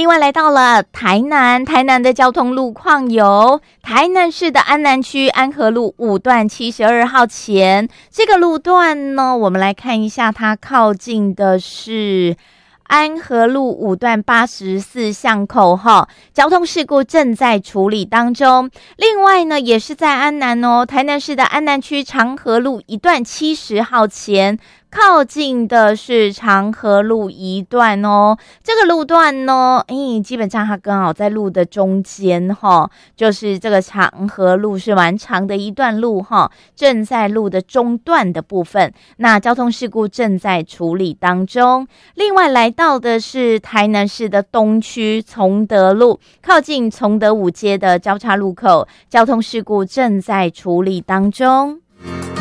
外来到了台南，台南的交通路况有台南市的安南区安和路5段72号前，这个路段呢，我们来看一下，它靠近的是安和路5段84巷口哈，交通事故正在处理当中。另外呢，也是在安南哦，台南市的安南区长和路1段70号前，靠近的是长和路1段哦，这个路段呢，基本上它刚好在路的中间哈，就是这个长和路是蛮长的一段路哈，正在路的中段的部分，那交通事故正在处理当中。另外来到的是台南市的东区崇德路，靠近崇德5街的交叉路口，交通事故正在处理当中。